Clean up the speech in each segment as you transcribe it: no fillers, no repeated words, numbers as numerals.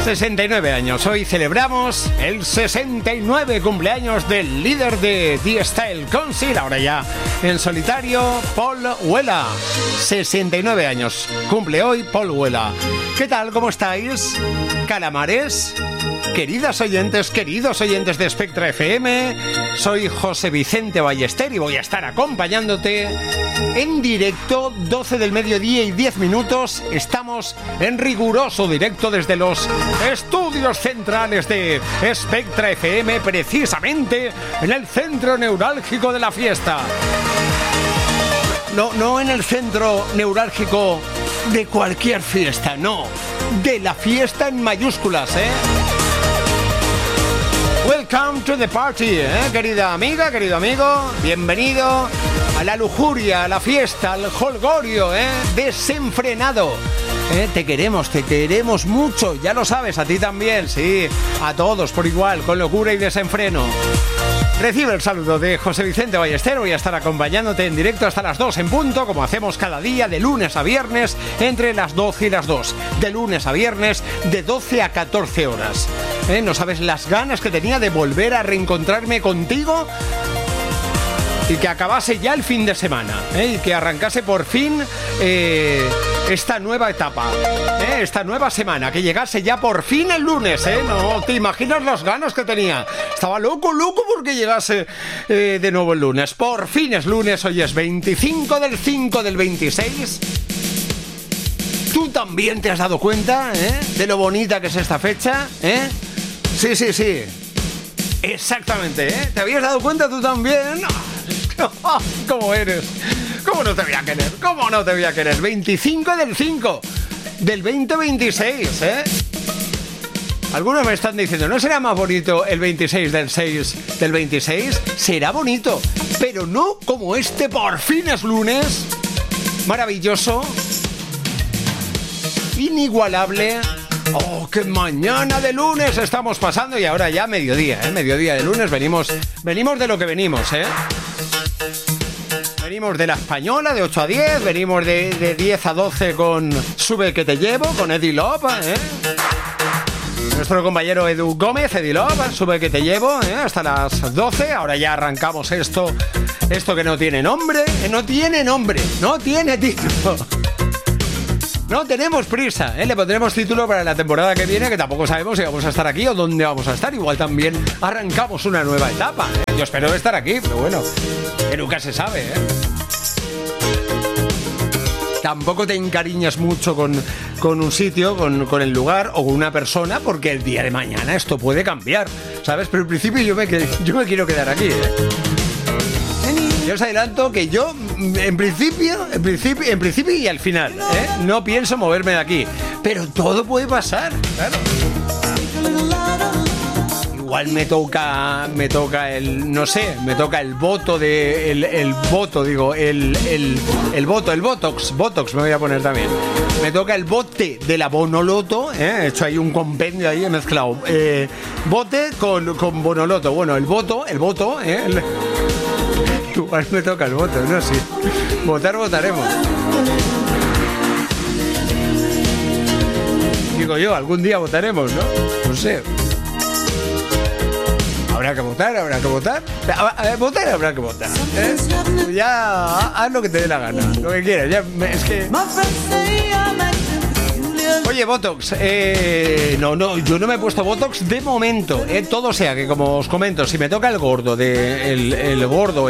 69 años. Hoy celebramos el 69 cumpleaños del líder de The Style Council, ahora ya en solitario, Paul Weller. 69 años. Cumple hoy Paul Weller. ¿Qué tal? ¿Cómo estáis? Calamares. Queridos oyentes de Spectra FM, soy José Vicente Ballester y voy a estar acompañándote en directo, 12 del mediodía y 10 minutos. Estamos en riguroso directo desde los estudios centrales de Spectra FM, precisamente en el centro neurálgico de la fiesta. No en el centro neurálgico de cualquier fiesta, no, de la fiesta en mayúsculas, Welcome to the party, querida amiga, querido amigo. Bienvenido a la lujuria, a la fiesta, al jolgorio, desenfrenado. Te queremos mucho, ya lo sabes, a ti también, sí, a todos por igual, con locura y desenfreno. Recibe el saludo de José Vicente Ballester. Voy a estar acompañándote en directo hasta las 2 en punto, como hacemos cada día, de lunes a viernes, entre las 12 y las 2. De lunes a viernes, de 12 a 14 horas. ¿No sabes las ganas que tenía de volver a reencontrarme contigo? Y que acabase ya el fin de semana, y que arrancase por fin esta nueva etapa, esta nueva semana, que llegase ya por fin el lunes, no te imaginas las ganas que tenía. Estaba loco porque llegase de nuevo el lunes. Por fin es lunes, hoy es 25 del 5 del 26. ¿Tú también te has dado cuenta, de lo bonita que es esta fecha, Sí. Exactamente, ¿Te habías dado cuenta tú también? ¿Cómo eres? ¿Cómo no te voy a querer? ¿Cómo no te voy a querer? 25 del 5 del 2026, Algunos me están diciendo, ¿no será más bonito el 26 del 6 del 26? Será bonito, pero no como este por fin es lunes. Maravilloso. Inigualable. ¡Oh, qué mañana de lunes estamos pasando! Y ahora ya mediodía, mediodía de lunes. Venimos de lo que venimos, Venimos de La Española, de 8 a 10. Venimos de 10 a 12 con Sube que te llevo, con Eddie Love, Nuestro compañero Edu Gómez, Eddie Love, Sube que te llevo, hasta las 12. Ahora ya arrancamos esto que no tiene nombre, no tiene título. No tenemos prisa, le pondremos título para la temporada que viene, que tampoco sabemos si vamos a estar aquí o dónde vamos a estar. Igual también arrancamos una nueva etapa, Yo espero estar aquí, pero bueno, que nunca se sabe, Tampoco te encariñas mucho con un sitio, con el lugar o con una persona, porque el día de mañana esto puede cambiar, ¿sabes? Pero en principio yo me quiero quedar aquí, Yo os adelanto que yo, en principio y al final, no pienso moverme de aquí. Pero todo puede pasar, claro. Igual me toca el voto el Botox me voy a poner también. Me toca el bote de la Bonoloto, he hecho ahí un compendio ahí, he mezclado bote con Bonoloto. Bueno, el voto, igual me toca el voto, ¿no? Sí. Votaremos. Digo yo, algún día votaremos, ¿no? No sé. Habrá que votar. Votar habrá que votar. Ya haz lo que te dé la gana, lo que quieras. Ya, es que... Oye, Botox, no, yo no me he puesto Botox de momento, todo sea que, como os comento, si me toca el gordo, el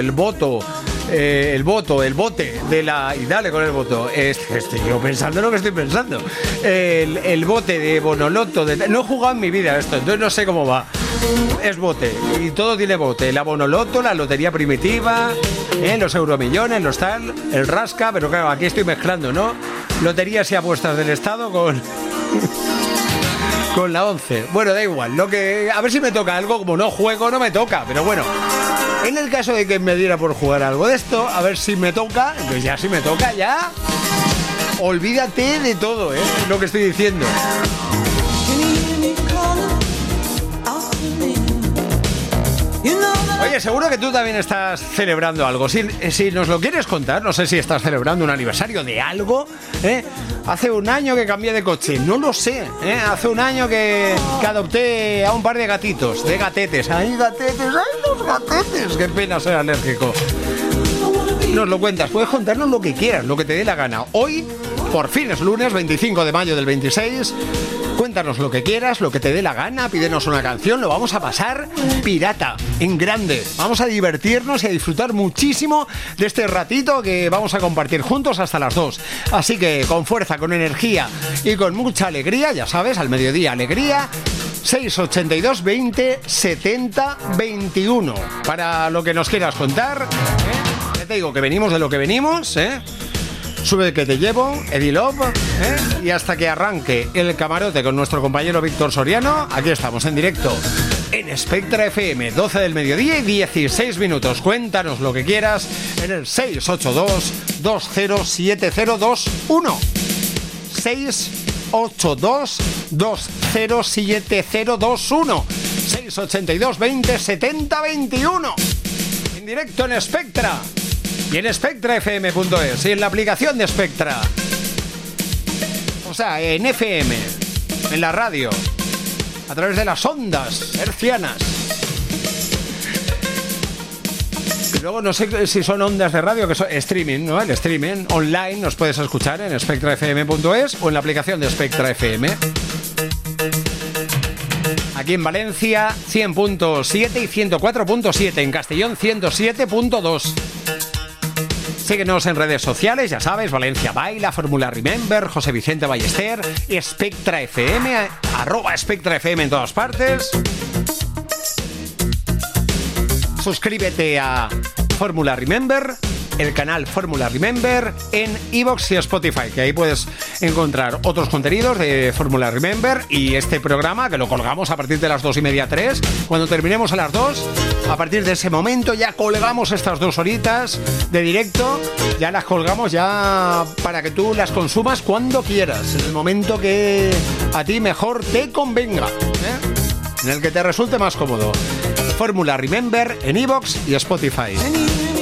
bote de la... Y dale con el voto, estoy yo pensando lo que estoy pensando. El bote de Bonoloto, no he jugado en mi vida esto, entonces no sé cómo va. Es bote, y todo tiene bote. La Bonoloto, la lotería primitiva, los euromillones, los tal, el rasca, pero claro, aquí estoy mezclando, ¿no? Loterías y apuestas del Estado con la 11. Bueno, da igual. A ver si me toca algo. Como no juego, no me toca. Pero bueno, en el caso de que me diera por jugar algo de esto, a ver si me toca. Entonces ya si me toca, ya olvídate de todo, lo que estoy diciendo. Oye, seguro que tú también estás celebrando algo. Si nos lo quieres contar, no sé si estás celebrando un aniversario de algo, ¿eh? Hace un año que cambié de coche, no lo sé, ¿eh? Hace un año que adopté a un par de gatitos, de gatetes. ¡Ay, gatetes! ¡Ay, los gatetes! ¡Qué pena ser alérgico! Nos lo cuentas, puedes contarnos lo que quieras, lo que te dé la gana. Hoy, por fin es lunes, 25 de mayo del 26. Cuéntanos lo que quieras, lo que te dé la gana, pídenos una canción, lo vamos a pasar pirata, en grande. Vamos a divertirnos y a disfrutar muchísimo de este ratito que vamos a compartir juntos hasta las 2. Así que con fuerza, con energía y con mucha alegría, ya sabes, al mediodía alegría, 682 20 70 21. Para lo que nos quieras contar, ya te digo que venimos de lo que venimos, Sube que te llevo, Eddie Love, y hasta que arranque el camarote con nuestro compañero Víctor Soriano, aquí estamos en directo en Spectra FM, 12 del mediodía y 16 minutos. Cuéntanos lo que quieras en el 682-207021. 682-207021. 682-207021. En directo en Spectra. Y en SpectraFM.es y en la aplicación de Spectra. O sea, en FM, en la radio, a través de las ondas hercianas. Y luego no sé si son ondas de radio, que son streaming, ¿no? El streaming online nos puedes escuchar en SpectraFM.es o en la aplicación de Spectra FM. Aquí en Valencia 100.7 y 104.7, en Castellón 107.2. Síguenos en redes sociales, ya sabes, Valencia Baila, Fórmula Remember, José Vicente Ballester, Spectra FM, @Spectra FM en todas partes. Suscríbete a Fórmula Remember, el canal Fórmula Remember en iVoox y Spotify, que ahí puedes encontrar otros contenidos de Fórmula Remember y este programa que lo colgamos a partir de las 2:30, 3. Cuando terminemos a las 2, a partir de ese momento ya colgamos estas 2 horitas de directo, ya las colgamos ya para que tú las consumas cuando quieras, en el momento que a ti mejor te convenga, en el que te resulte más cómodo. Fórmula Remember en iVoox y Spotify.